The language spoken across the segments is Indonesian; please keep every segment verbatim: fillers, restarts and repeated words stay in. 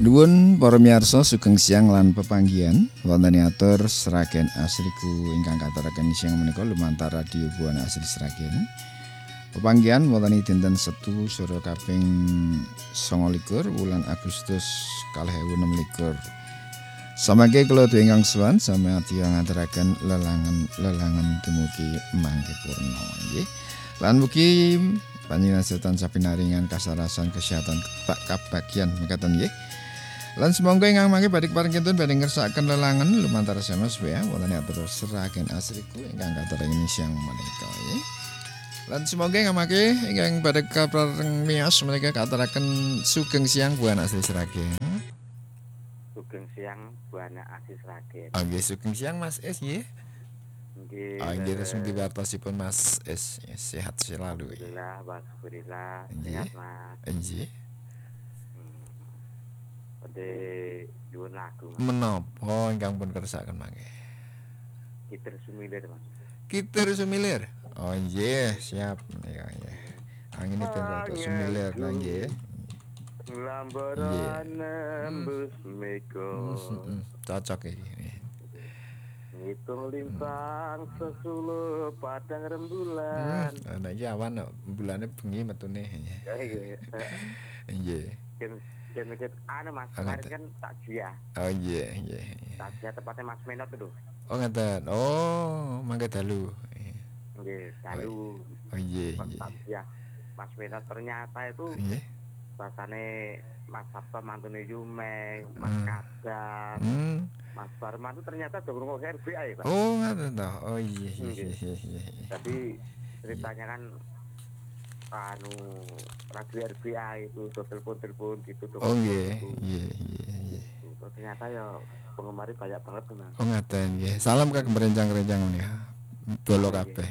Nuwun para miyarsa sugeng siang lan pepanggihan wonten atur Sragen Asriku ingkang katuraken siang menika lumantar radio Buana Asri Sragen. Pepanggihan wonten dinten Setu Sura kaping sanga likur wulan Agustus kalih ewu enem likur. Samangke kula ingkang suwan sami ati ngaturaken lelangan-lelangan dumugi mangke purna nggih. Lan mugi panjenengan setan sapinaringan kasarasan kesehatan tak kabagyan mekaten nggih. Lan semangka ingkang mangke badhe paring kentun badhe ngersakaken lelangan lumantar S M S W A wonten atur Sragen Asriku ingkang katuraken siang menika nggih. Lan semangka ingkang mangke ingkang badhe kapareng miyos menika katuraken sugeng siang Buana Asri Sragen. Sugeng siang Buana Asri Sragen. Oh nggih sugeng siang Mas Es nggih. Nggih. Ah nggih resmi diwartosipun Mas Es ya, sehat selalu. Alhamdulillah, alhamdulillah Nggih. sehat Mas. Nggih. Ode nyuwun lagu Mas. Menapa ingkang pun kersakaken mangke? Kitir Sumilir Mas. Kitir Sumilir. Oh nggih, siap menika nggih. Anginipun rada sumilir nggih. Lambaran nembus mega. Cocok iki. Ngitung lintang sesuluh padang rembulan. Hmm, nek iki awan bulane bengi metune. Nggih. Ken ken anu Mas, kemarin kan takjiah. Oh nggih, nggih. Takjiah tepatnya Mas Menot itu. Oh ngeten. Oh, mangke dalu. Nggih, dalu. Oh nggih, nggih. Takjiah Mas Menot ternyata itu Nggih. rasane Mas Sabto mantune Yumeng, Mas Kadar, Hmm. Mas Barman itu ternyata udah ngurung R B A ya Pak. Oh ngaten toh. Oh iya iya iya iya. Tapi ceritanya kan anu radio R B A itu tuh telepon-telepon gitu tuh. Oh nggih, iya iya iya. Ternyata ya penggemar banyak banget tuh Mas. Oh ngaten nggih. Salam kagem rencang-rencang menika. Dolo kabeh.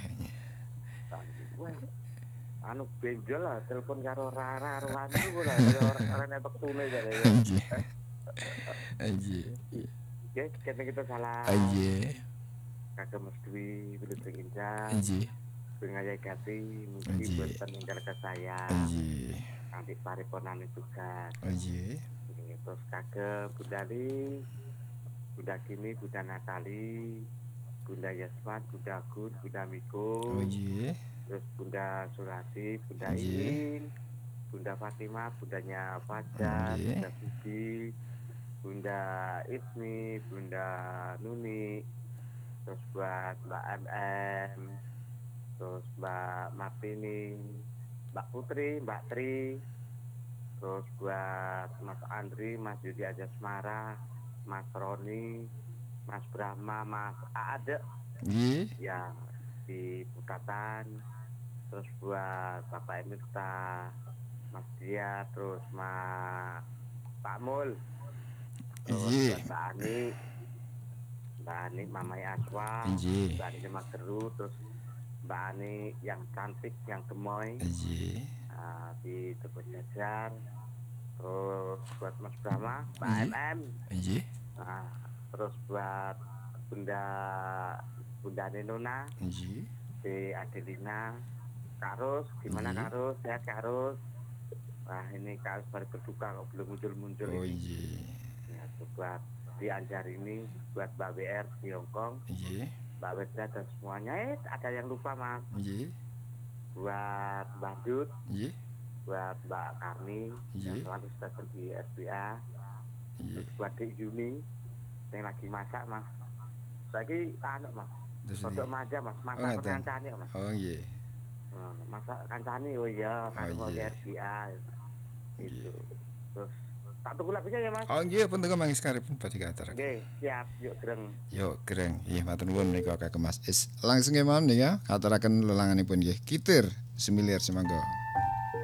Wah, anu benjol lah telepon karo Rara Arwani ku lah ora netok tune jare. Nggih. Nggih. Nggih, kene kita salah. Nggih. Kagem Mas Dwi Wilujeng Indah. Nggih. Pengaya Gati mugi boten ninggal ke saya. Nggih. Nanti pariponane tugas. Nggih. Terus kagem Bunda Li, Bunda Kini, Bunda Natali, Bunda Yasman, Bunda Gun, Bunda Miko. Nggih. Terus Bunda Surati, Bunda Nggih. Iin, Bunda Fatimah, Bundanya Fajar, Nggih. Bunda Bibi, Bunda Ismi, Bunda Nuni, terus buat Mbak M M, terus Mbak Martini, Mbak Putri, Mbak Tri, terus buat Mas Andri, Mas Yudi Ajasmara, Mas Roni, Mas Brahma, Mas Ade, Nggih. ya di Pukatan, terus buat Bapak Emirta, Mas Dia, terus Mas Pak Mul, terus Nggih. buat Mbak Ani, Mbak Ani Mamai Aswa, Nggih. Mbak Ani Mas Geru, terus Mbak Ani yang cantik, yang gemoy, Nggih. uh, di Tepuk Jajar, terus buat Mas Brahma, Mbak Nggih. M M, Nggih. nah, terus buat Bunda Bunda Nenona, Nggih. di Adelina, Kak Ros, gimana Nggih. Kak Ros? Sehat Kak Ros? Wah ini Kak Ros baru berduka kok belum muncul-muncul Oh ini. nggih. Ya, buat di Anjar ini, buat Mbak W R di Hongkong, Nggih. Mbak Weda dan semuanya. Eh, ada yang lupa Mas. Nggih. Buat Mbak Dut, Nggih. buat Mbak Karni, yang Nggih. selalu sudah di S B A, Nggih. terus buat Dik Yuni, yang lagi masak Mas. Lagi anu Mas, Terus untuk nggih. maja Mas, Oh, masak ngaten. kancane Mas. Oh nggih. Nah, masak kancane oh iya, kan Oh, mau di iya. R B A itu. Terus tak tunggu lagunya ya Mas. Oh nggih pun tengok mangis karepun badhe katuraken. Oke, siap, yuk greng. Yo gereng. Nggih matur nuwun menika kagem Mas Is. Langsung nggih mawon nika katuraken lelanganipun nggih. Kitir Sumilir semangga.